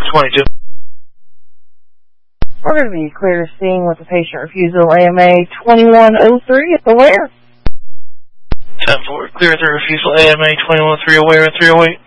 22. We're going to be clear to scene with the patient refusal AMA 2103 at the where? 10-4, clear at the refusal AMA 2103 aware at 308.